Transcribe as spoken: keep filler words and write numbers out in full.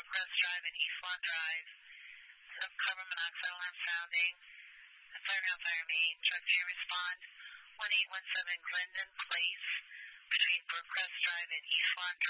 Brookcrest Drive and East Lawn Drive. Some carbon monoxide alarm sounding. Fire now, fire me. Truck two respond. one eight one seven Glendon Place between Brookcrest Drive and East Lawn Drive.